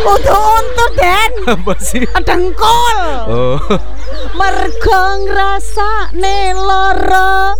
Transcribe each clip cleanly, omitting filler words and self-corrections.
Untuk Den. Apa sih? Dengkul. Oh. Mergo ngrasakne loro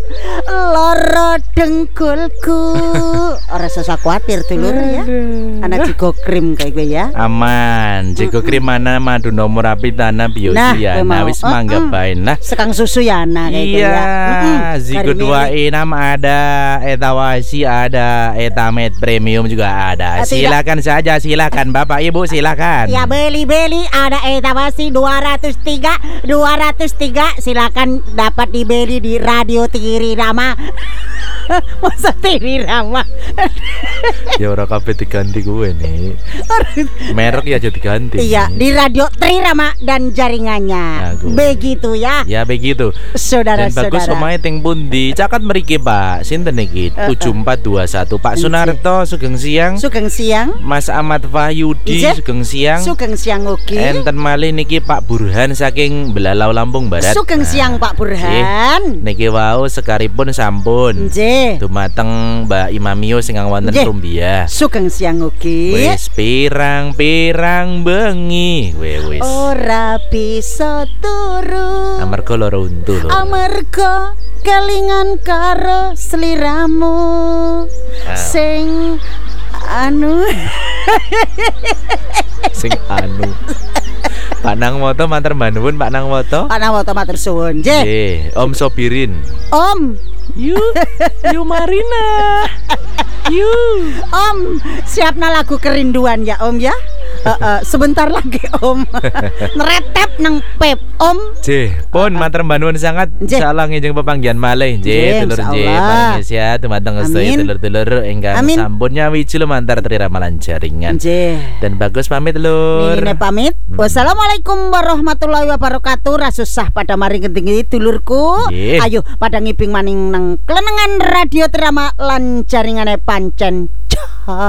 dengkulku. Ora usah kuatir dulur ya. Ana jigo krim kayak gue ya. Aman. Jigo krim mana madu nomor api tanah biosia. Nah wis mangga bae lah. Sekang susu ya ana kayak gue ya. Iya. Zigo 2 enam ada, Etawasi ada, Etamed Premium juga ada. Silakan saja, silakan Bapak Ibu silakan. Ya beli ada Etawasi 203 silakan dapat dibeli di Radio Tiri Rama. Masa Tiri Rama? Ya orang kabeh diganti gue nih. Merek ya jadi ganti. Iya, di Radio Tiri Rama dan jaringannya. Begitu ya. Ya begitu. Saudara-saudara. Dan bagus omahe teng pundi? Caket mriki Pak. Sinten niki? 7421 Pak Sunarto sugeng siang. Sugeng siang. Mas Ahmad Wahyudi sugeng siang. Sugeng siang ugi. Enten malih niki Pak Burhan saking Belalau Lampung Barat. Sugeng siang Pak Burhan. Niki wau sekaripun sampun. Dumateng Mbak Imamio sing wonten Rumbia. Sugeng siang ugi. Wis pirang-pirang bengi. Wis. Ora bisa turu. Amarga lara untu lho. Amarga kelingan karo sliramu. Sing anu. Sing anu. Pak Nang Moto matur nuwun Pak Nang Moto. Pak Nang Moto matur suwun. Nggih, Om Sobirin. Om. You Marina. Om, siapna lagu kerinduan ya Om ya. Sebentar lagi Om. Neretep nang pep Om. Pun matur nuwun sangat. Insyaallah ngejeng pepanggihan malih dulur paring ya dumateng sedaya dulur-dulur ingkang sampun nyawiji lumantar Tri Ramalan jaringan. Dan bagus pamit lur. Nini pamit. Wassalamualaikum warahmatullahi wabarakatuh. Rasusah pada maring kentingi dulurku. Ayo pada ngiping maning nang kelenengan Radio Tri Ramalan jaringane pancen